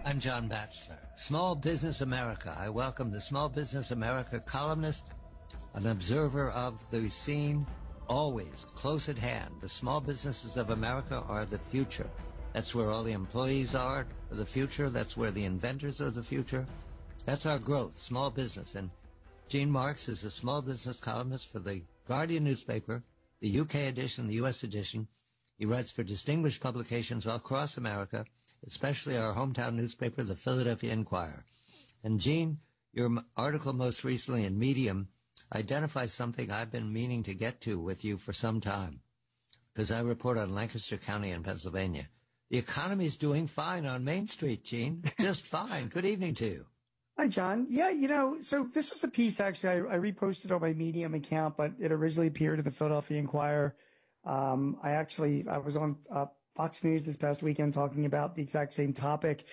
I'm John Batchelor. Small Business America. I welcome the Small Business America columnist, an observer of the scene, always close at hand. The small businesses of America are the future. That's where all the employees are for the future. That's where the inventors are the future. That's our growth, small business. And Gene Marks is a small business columnist for the Guardian newspaper, the UK edition, the US edition. He writes for distinguished publications all across America, especially our hometown newspaper, the Philadelphia Inquirer. And Gene, your article most recently in Medium identifies something I've been meaning to get to with you for some time, because I report on Lancaster County in Pennsylvania. The economy is doing fine on Main Street, Gene. Just fine. Good evening to you. Hi, John. Yeah, so this was a piece, actually, I reposted on my Medium account, but it originally appeared in the Philadelphia Inquirer. I was on Fox News this past weekend talking about the exact same topic.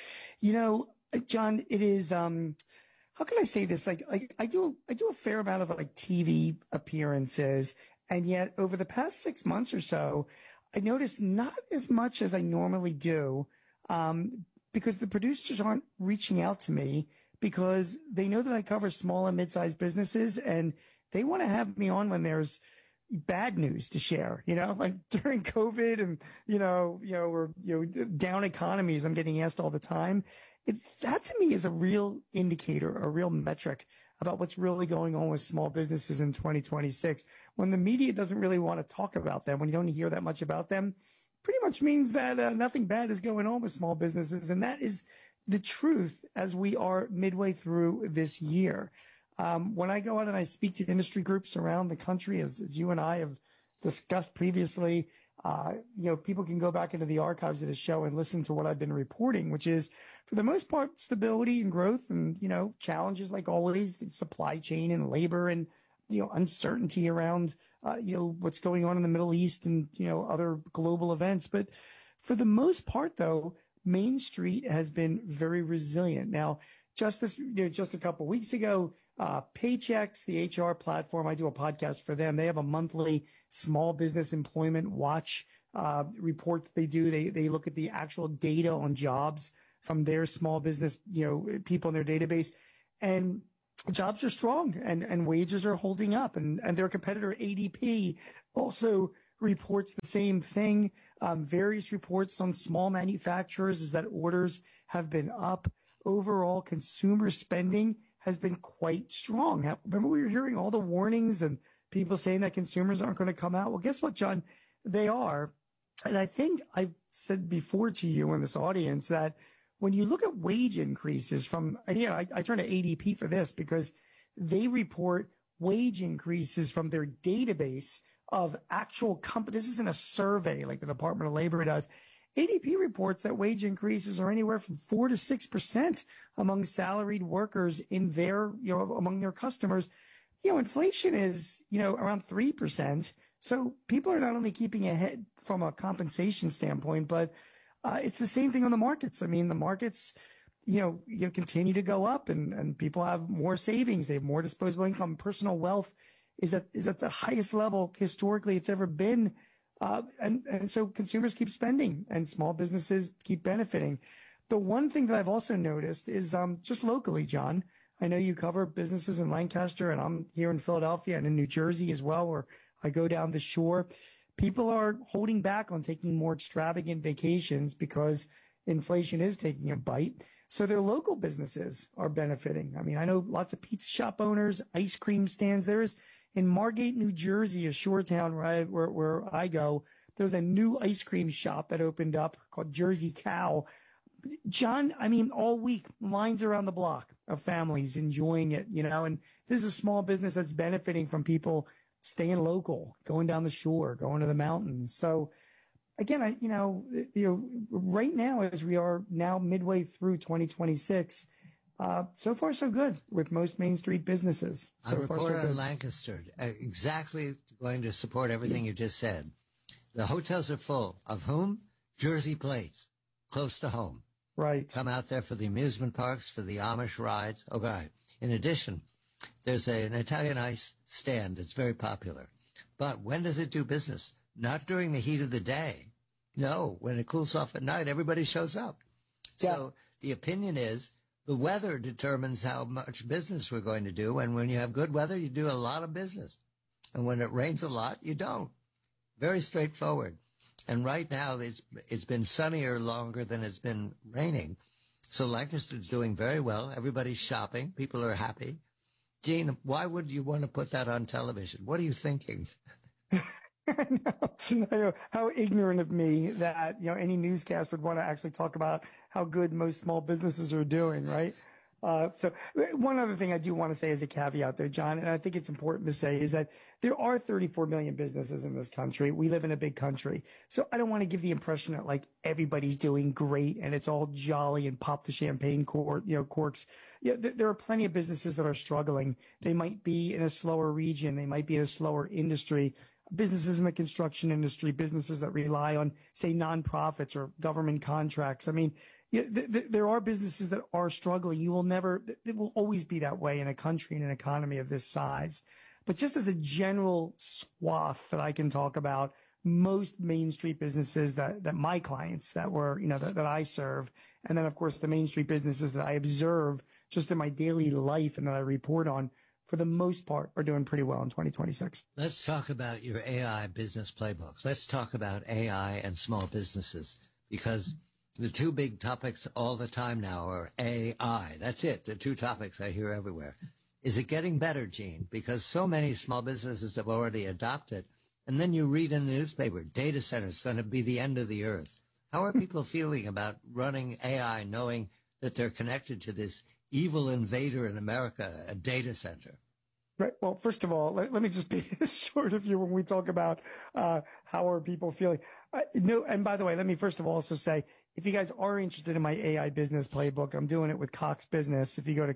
John, it is, how can I say this? Like I do a fair amount of TV appearances, and yet over the past 6 months or so, I noticed not as much as I normally do, because the producers aren't reaching out to me because they know that I cover small and mid-sized businesses, and they want to have me on when there's bad news to share, like during COVID and, we're down economies. I'm getting asked all the time. That to me is a real indicator, a real metric about what's really going on with small businesses in 2026. When the media doesn't really want to talk about them, when you don't hear that much about them, pretty much means that nothing bad is going on with small businesses. And that is the truth as we are midway through this year. When I go out and I speak to industry groups around the country, as you and I have discussed previously, people can go back into the archives of the show and listen to what I've been reporting, which is, for the most part, stability and growth and, challenges like always, the supply chain and labor and, uncertainty around, what's going on in the Middle East and, other global events. But for the most part, though, Main Street has been very resilient. Now, just a couple of weeks ago, Paychex, the HR platform, I do a podcast for them. They have a monthly small business employment watch report that they do. They look at the actual data on jobs from their small business, people in their database, and jobs are strong and wages are holding up. And their competitor ADP also reports the same thing. Various reports on small manufacturers is that orders have been up. Overall, consumer spending has been quite strong. Remember, we were hearing all the warnings and people saying that consumers aren't going to come out. Well, guess what, John? They are. And I think I've said before to you in this audience that when you look at wage increases I turn to ADP for this because they report wage increases from their database of actual companies. This isn't a survey like the Department of Labor does. ADP reports that wage increases are anywhere from 4 to 6% among salaried workers in their, among their customers. Inflation is, around 3%. So people are not only keeping ahead from a compensation standpoint, but it's the same thing on the markets. I mean, the markets, continue to go up and people have more savings. They have more disposable income. Personal wealth is at the highest level historically it's ever been. And so consumers keep spending and small businesses keep benefiting. The one thing that I've also noticed is, just locally, John, I know you cover businesses in Lancaster and I'm here in Philadelphia and in New Jersey as well, where I go down the shore. People are holding back on taking more extravagant vacations because inflation is taking a bite. So their local businesses are benefiting. I mean, I know lots of pizza shop owners, ice cream stands. There's in Margate, New Jersey, a shore town where I go, there's a new ice cream shop that opened up called Jersey Cow. John, I mean, all week, lines around the block of families enjoying it, and this is a small business that's benefiting from people staying local, going down the shore, going to the mountains. So again, right now, as we are now midway through 2026, so far, so good with most Main Street businesses. I report on Lancaster, exactly going to support everything you just said. The hotels are full. Of whom? Jersey plates, close to home. Right. Come out there for the amusement parks, for the Amish rides. Oh, God. In addition, there's an Italian ice stand that's very popular. But when does it do business? Not during the heat of the day. No, when it cools off at night, everybody shows up. Yeah. So the opinion is the weather determines how much business we're going to do. And when you have good weather, you do a lot of business. And when it rains a lot, you don't. Very straightforward. And right now, it's been sunnier longer than it's been raining. So Lancaster's doing very well. Everybody's shopping. People are happy. Gene, why would you want to put that on television? What are you thinking? I know how ignorant of me that any newscast would want to actually talk about how good most small businesses are doing, right? So one other thing I do want to say as a caveat there, John, and I think it's important to say, is that there are 34 million businesses in this country. We live in a big country. So I don't want to give the impression that like everybody's doing great and it's all jolly and pop the champagne corks. Yeah, there are plenty of businesses that are struggling. They might be in a slower region. They might be in a slower industry. Businesses in the construction industry, businesses that rely on, say, nonprofits or government contracts. I mean, there are businesses that are struggling. It will always be that way in a country and an economy of this size. But just as a general swath that I can talk about, most Main Street businesses that my clients that I serve, and then of course the Main Street businesses that I observe just in my daily life and that I report on, for the most part, are doing pretty well in 2026. Let's talk about your AI business playbook. Let's talk about AI and small businesses, because the two big topics all the time now are AI. That's it. The two topics I hear everywhere. Is it getting better, Gene? Because so many small businesses have already adopted. And then you read in the newspaper, data centers going to be the end of the earth. How are people feeling about running AI, knowing that they're connected to this evil invader in America, a data center? Right. Well, first of all, let me just be short of you when we talk about how are people feeling. No, and by the way, let me first of all also say, if you guys are interested in my AI business playbook, I'm doing it with Cox Business. If you go to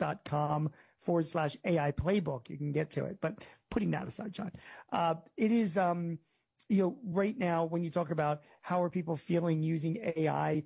cox.com/AI playbook, you can get to it. But putting that aside, John, it is, right now when you talk about how are people feeling using AI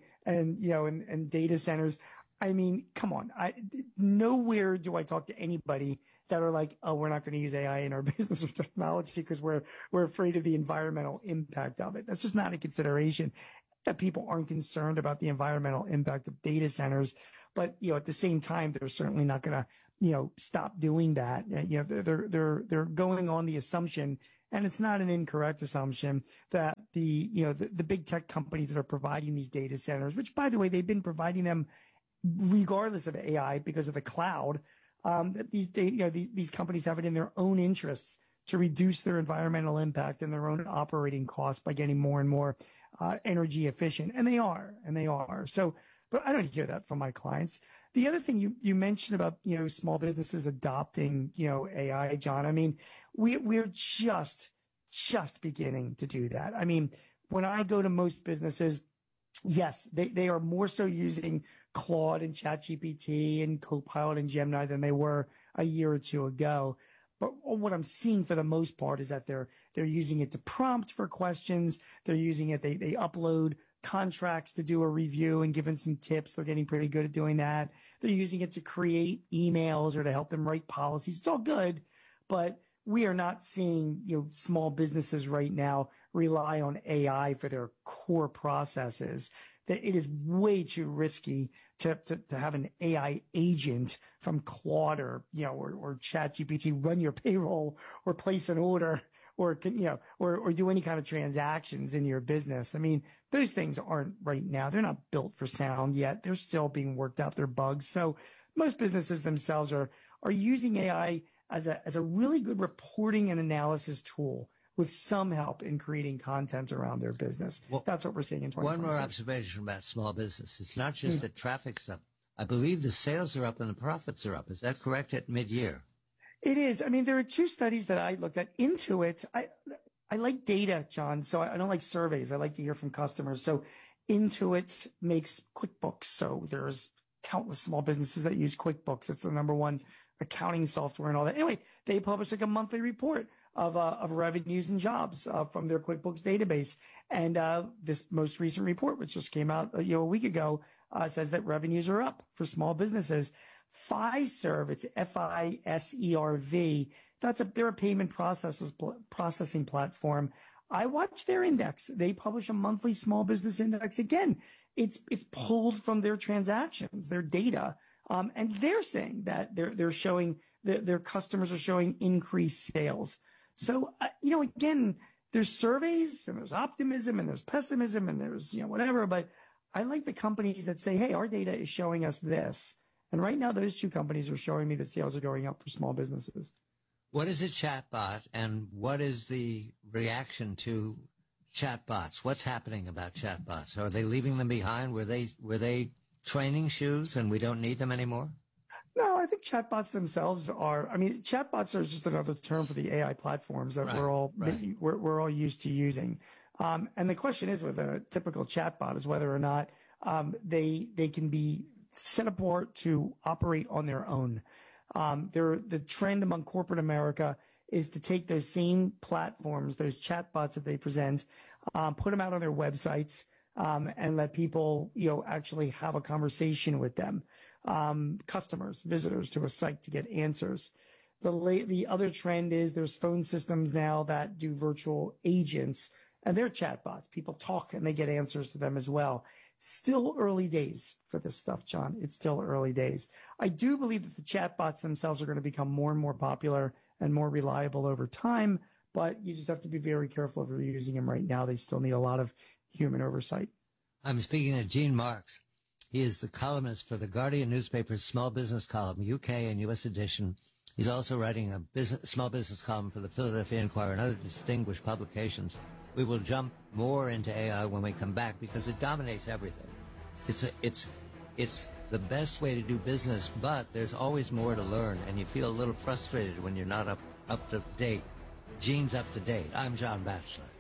and data centers, I mean, come on. Nowhere do I talk to anybody that are like, oh, we're not going to use AI in our business or technology because we're afraid of the environmental impact of it. That's just not a consideration. That people aren't concerned about the environmental impact of data centers, but at the same time, they're certainly not going to stop doing that. They're going on the assumption, and it's not an incorrect assumption, that the big tech companies that are providing these data centers, which by the way they've been providing them regardless of AI because of the cloud. That these companies have it in their own interests to reduce their environmental impact and their own operating costs by getting more and more energy efficient, and they are. So, but I don't hear that from my clients. The other thing you mentioned about small businesses adopting AI, John. I mean, we're just beginning to do that. I mean, when I go to most businesses, yes, they are more so using Claude and ChatGPT and Copilot and Gemini than they were a year or two ago. But what I'm seeing for the most part is that they're using it to prompt for questions. They're using it. They upload contracts to do a review and giving some tips. They're getting pretty good at doing that. They're using it to create emails or to help them write policies. It's all good, but we are not seeing small businesses right now rely on AI for their core processes. That it is way too risky to have an AI agent from Claude or ChatGPT run your payroll or place an order or do any kind of transactions in your business. I mean, those things aren't right now. They're not built for sound yet. They're still being worked out. Their bugs. So most businesses themselves are using AI as a really good reporting and analysis tool, with some help in creating content around their business. Well, that's what we're seeing in 2026. One more observation about small business. It's not just that traffic's up. I believe the sales are up and the profits are up. Is that correct at mid-year? It is. I mean, there are two studies that I looked at. Intuit, I like data, John, so I don't like surveys. I like to hear from customers. So Intuit makes QuickBooks. So there's countless small businesses that use QuickBooks. It's the number one accounting software and all that. Anyway, they publish like a monthly report of revenues and jobs from their QuickBooks database. And this most recent report, which just came out a week ago, says that revenues are up for small businesses. Fiserv, it's Fiserv. They're a payment processing platform. I watch their index. They publish a monthly small business index. Again, it's pulled from their transactions, their data, and they're saying that they're showing that their customers are showing increased sales. So again, there's surveys and there's optimism and there's pessimism and there's whatever, but I like the companies that say, hey, our data is showing us this. And right now, those two companies are showing me that sales are going up for small businesses. What is a chatbot, and what is the reaction to chatbots? What's happening about chatbots? Are they leaving them behind? Were they training shoes and we don't need them anymore? No, I think chatbots themselves are. I mean, chatbots are just another term for the AI platforms that we're all used to using. And the question is with a typical chatbot is whether or not they can be set apart to operate on their own. The trend among corporate America is to take those same platforms, those chatbots that they present, put them out on their websites, and let people, actually have a conversation with them, customers, visitors to a site to get answers. The other trend is there's phone systems now that do virtual agents, and they're chatbots. People talk and they get answers to them as well. Still early days for this stuff, John. It's still early days. I do believe that the chatbots themselves are going to become more and more popular and more reliable over time, but you just have to be very careful if you're using them right now. They still need a lot of human oversight. I'm speaking to Gene Marks. He is the columnist for the Guardian newspaper's small business column, UK and US edition. He's also writing a small business column for the Philadelphia Inquirer and other distinguished publications. We will jump more into AI when we come back because it dominates everything. It's the best way to do business, but there's always more to learn, and you feel a little frustrated when you're not up to date. Gene's up to date. I'm John Batchelor.